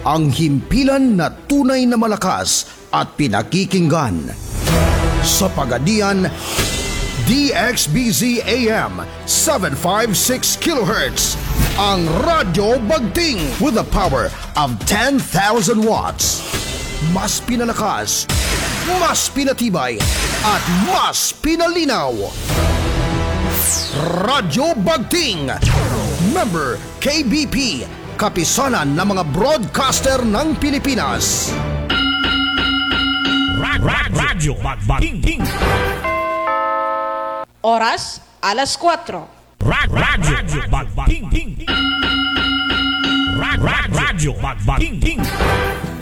ang himpilan na tunay na malakas at pinakikinggan. Sa Pagadian, DXBZ AM 756 kHz, ang Radyo Bagting with the power of 10,000 watts. Mas pinalakas, mas pinatibay, at mas pinalinaw. Radyo Bagting, member KBP, kapisanan ng mga broadcaster ng Pilipinas. Radyo Bagting. Oras, alas 4. Radyo Bagting. Radyo Bagting.